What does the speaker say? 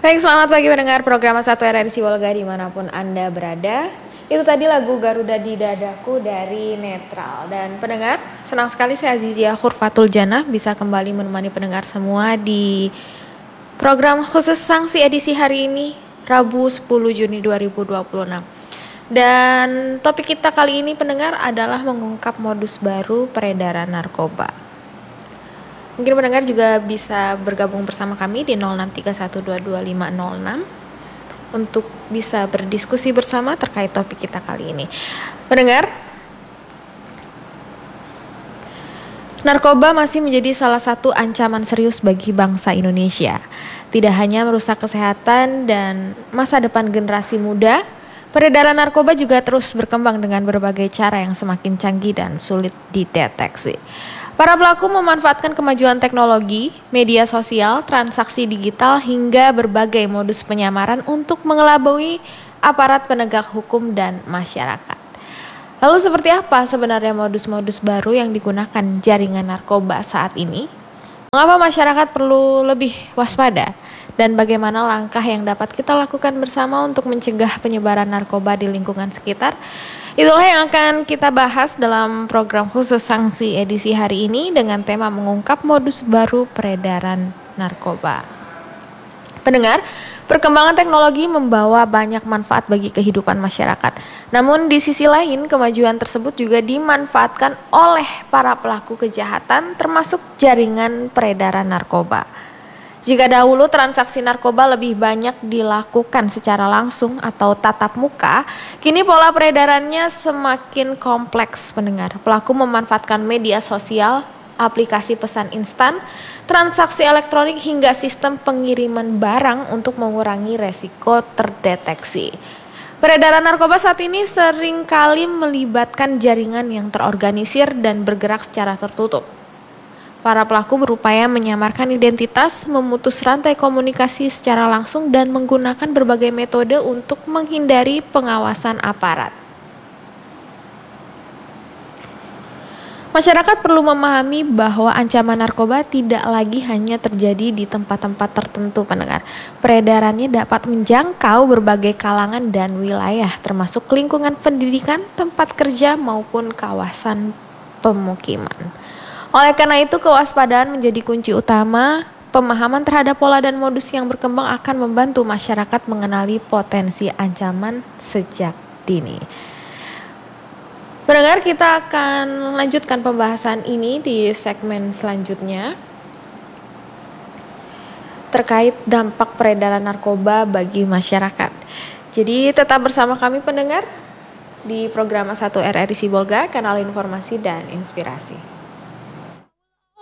Baik, selamat pagi pendengar program 1 RRI Sibolga dimanapun Anda berada. Itu tadi lagu Garuda di Dadaku dari Netral. Dan pendengar, senang sekali saya Azizia Khurfatul Janah bisa kembali menemani pendengar semua di program khusus sanksi edisi hari ini, Rabu 10 Juni 2026. Dan topik kita kali ini pendengar adalah mengungkap modus baru peredaran narkoba. Mungkin pendengar juga bisa bergabung bersama kami di 0631225506 untuk bisa berdiskusi bersama terkait topik kita kali ini. Pendengar, narkoba masih menjadi salah satu ancaman serius bagi bangsa Indonesia. Tidak hanya merusak kesehatan dan masa depan generasi muda, peredaran narkoba juga terus berkembang dengan berbagai cara yang semakin canggih dan sulit dideteksi. Para pelaku memanfaatkan kemajuan teknologi, media sosial, transaksi digital, hingga berbagai modus penyamaran untuk mengelabui aparat penegak hukum dan masyarakat. Lalu seperti apa sebenarnya modus-modus baru yang digunakan jaringan narkoba saat ini? Mengapa masyarakat perlu lebih waspada? Dan bagaimana langkah yang dapat kita lakukan bersama untuk mencegah penyebaran narkoba di lingkungan sekitar? Itulah yang akan kita bahas dalam program khusus sanksi edisi hari ini dengan tema mengungkap modus baru peredaran narkoba. Pendengar, perkembangan teknologi membawa banyak manfaat bagi kehidupan masyarakat. Namun di sisi lain, kemajuan tersebut juga dimanfaatkan oleh para pelaku kejahatan termasuk jaringan peredaran narkoba. Jika dahulu transaksi narkoba lebih banyak dilakukan secara langsung atau tatap muka, kini pola peredarannya semakin kompleks pendengar. Pelaku memanfaatkan media sosial, aplikasi pesan instan, transaksi elektronik hingga sistem pengiriman barang untuk mengurangi resiko terdeteksi. Peredaran narkoba saat ini seringkali melibatkan jaringan yang terorganisir dan bergerak secara tertutup. Para pelaku berupaya menyamarkan identitas, memutus rantai komunikasi secara langsung dan menggunakan berbagai metode untuk menghindari pengawasan aparat. Masyarakat perlu memahami bahwa ancaman narkoba tidak lagi hanya terjadi di tempat-tempat tertentu pendengar. Peredarannya dapat menjangkau berbagai kalangan dan wilayah termasuk lingkungan pendidikan, tempat kerja maupun kawasan pemukiman. Oleh karena itu, kewaspadaan menjadi kunci utama. Pemahaman terhadap pola dan modus yang berkembang akan membantu masyarakat mengenali potensi ancaman sejak dini. Pendengar, kita akan lanjutkan pembahasan ini di segmen selanjutnya terkait dampak peredaran narkoba bagi masyarakat. Jadi tetap bersama kami pendengar di program 1 RRI Sibolga, kanal informasi dan inspirasi.